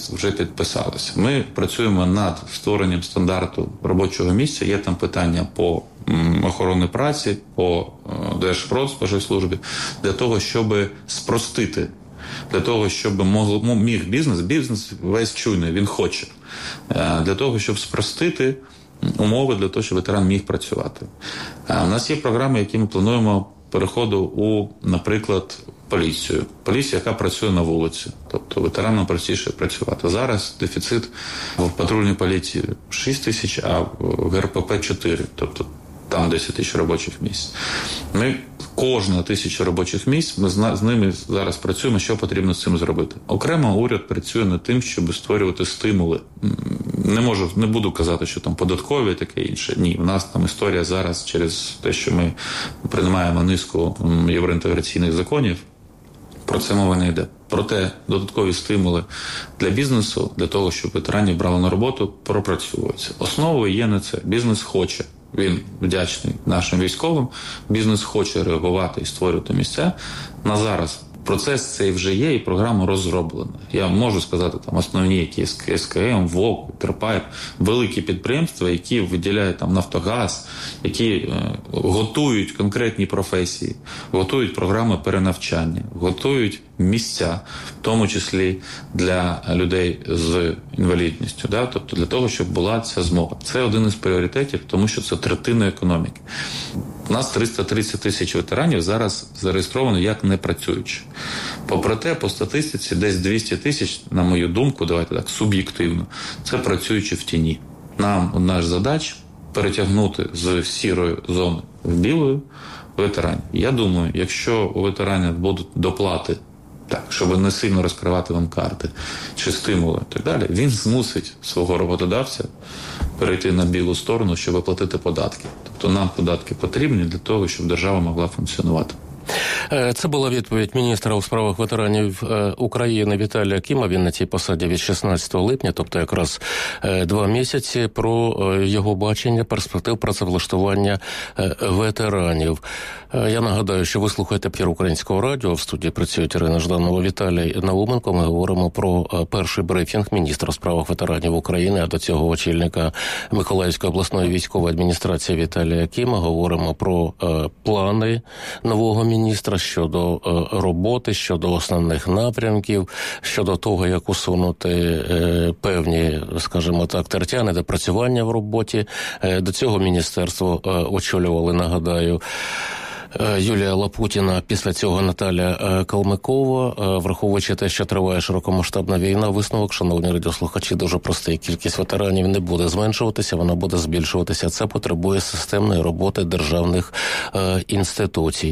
зараз вже підписалися. Ми працюємо над створенням стандарту робочого місця. Є там питання по охорони праці, по Держпродспоживслужбі, для того, щоб спростити, для того, щоб міг бізнес весь чуйний, він хоче, для того, щоб спростити умови для того, щоб ветеран міг працювати. У нас є програми, які ми плануємо переходу у, наприклад, поліцію. Поліція, яка працює на вулиці. Тобто ветеранам простіше працювати. Зараз дефіцит в патрульній поліції 6 тисяч, а в ГРПП 4. Тобто там 10 тисяч робочих місць. Кожна 1000 робочих місць, ми з ними зараз працюємо, що потрібно з цим зробити. Окремо уряд працює над тим, щоб створювати стимули. Не буду казати, що там податкові і таке інше. Ні, в нас там історія зараз через те, що ми приймаємо низку євроінтеграційних законів, про це мова не йде. Проте додаткові стимули для бізнесу, для того, щоб ветеранів брали на роботу, пропрацьовуються. Основою є не це. Бізнес хоче. Він вдячний нашим військовим. Бізнес хоче реагувати і створювати місця. На зараз процес цей вже є і програма розроблена. Я можу сказати там основні, які СКМ, ВОК, Терпайп, великі підприємства, які виділяють там Нафтогаз, які готують конкретні професії, готують програми перенавчання, готують місця, в тому числі для людей з інвалідністю, да? Тобто для того, щоб була ця змога. Це один із пріоритетів, тому що це третина економіки. У нас 330 тисяч ветеранів зараз зареєстровано як непрацюючі. Попри те, по статистиці десь 200 тисяч, на мою думку, давайте так, суб'єктивно, це працюючі в тіні. Нам одна ж задача перетягнути з сірої зони в білу ветеранів. Я думаю, якщо у ветеранів будуть доплати, так, щоб не сильно розкривати вам карти чи стимули і так далі, він змусить свого роботодавця перейти на білу сторону, щоб платити податки. Тобто нам податки потрібні для того, щоб держава могла функціонувати. Це була відповідь міністра у справах ветеранів України Віталія Кіма. Він на цій посаді від 16 липня, тобто якраз 2 місяці, про його бачення перспектив працевлаштування ветеранів. Я нагадаю, що ви слухаєте ефір Українського радіо. В студії працюють Ірина Жданова, Віталій Науменко. Ми говоримо про перший брифінг міністра у справах ветеранів України, а до цього очільника Миколаївської обласної військової адміністрації Віталія Кіма. Говоримо про плани нового міністра щодо роботи, щодо основних напрямків, щодо того, як усунути певні, скажімо так, тертя, недопрацювання в роботі. До цього міністерство очолювали, нагадаю, Юлія Лапутіна, після цього Наталя Калмикова. Враховуючи те, що триває широкомасштабна війна, висновок, шановні радіослухачі, дуже простий. Кількість ветеранів не буде зменшуватися, вона буде збільшуватися. Це потребує системної роботи державних інституцій.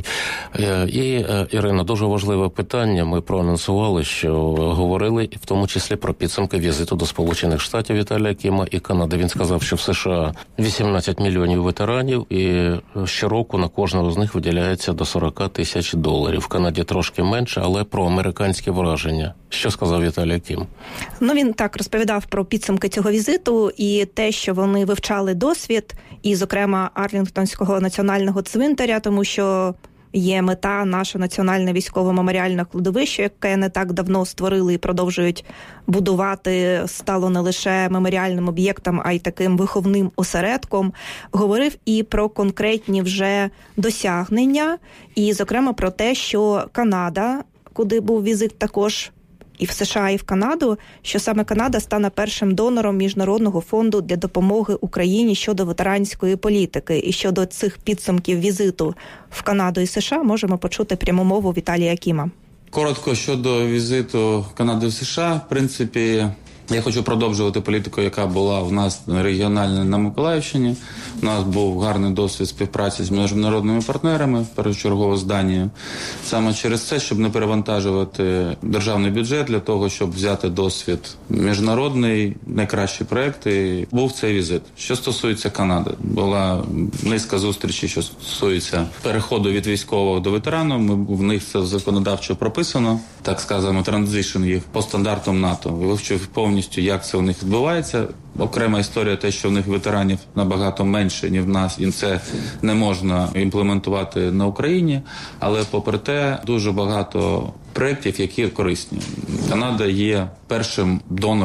І, Ірина, дуже важливе питання. Ми проанонсували, що говорили в тому числі про підсумки візиту до Сполучених Штатів Віталія Кіма і Канади. Він сказав, що в США 18 мільйонів ветеранів і щороку на кожного з них виділяється до $40 тисяч. В Канаді трошки менше, але про американські враження. Що сказав Віталій Кім? Він так розповідав про підсумки цього візиту і те, що вони вивчали досвід, і, зокрема, Арлінгтонського національного цвинтаря, тому що є мета наше національне військово-меморіальне кладовище, яке не так давно створили і продовжують будувати, стало не лише меморіальним об'єктом, а й таким виховним осередком. Говорив і про конкретні вже досягнення, і, зокрема, про те, що Канада, куди був візит також, і в США, і в Канаду, що саме Канада стане першим донором Міжнародного фонду для допомоги Україні щодо ветеранської політики. І щодо цих підсумків візиту в Канаду і США можемо почути пряму мову Віталія Кіма. Коротко щодо візиту Канади в США, в принципі, я хочу продовжувати політику, яка була в нас регіональна на Миколаївщині. У нас був гарний досвід співпраці з міжнародними партнерами, першочергово з Данією. Саме через це, щоб не перевантажувати державний бюджет, для того, щоб взяти досвід міжнародний, найкращі проекти, був цей візит. Що стосується Канади, була низка зустрічей, що стосується переходу від військового до ветерану. В них це законодавчо прописано, так сказано, транзишн їх по стандартам НАТО. Вивчив повністю, як це у них відбувається. Окрема історія те, що в них ветеранів набагато менше, ніж в нас, і це не можна імплементувати на Україні. Але попри те, дуже багато проєктів, які корисні. Канада є першим донором